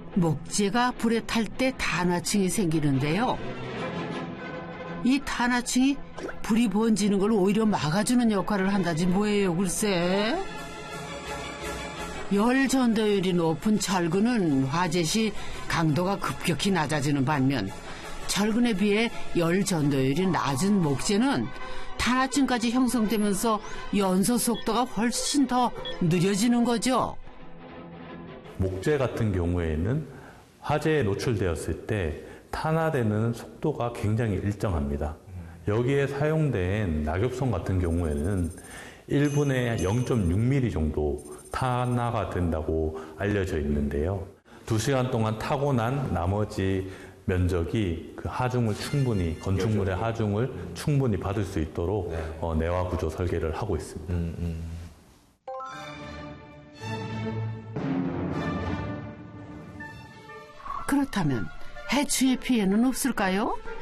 목재가 불에 탈 때 탄화층이 생기는데요. 이 탄화층이 불이 번지는 걸 오히려 막아주는 역할을 한다지 뭐예요, 글쎄. 열 전도율이 높은 철근은 화재 시 강도가 급격히 낮아지는 반면 철근에 비해 열 전도율이 낮은 목재는 탄화층까지 형성되면서 연소 속도가 훨씬 더 느려지는 거죠. 목재 같은 경우에는 화재에 노출되었을 때 탄화되는 속도가 굉장히 일정합니다. 여기에 사용된 낙엽성 같은 경우에는 1분에 0.6mm 정도 탄화가 된다고 알려져 있는데요. 2시간 동안 타고 난 나머지 면적이 그 하중을 충분히, 건축물의 하중을 충분히 받을 수 있도록 내화 구조 설계를 하고 있습니다. 그렇다면 해충의 피해는 없을까요?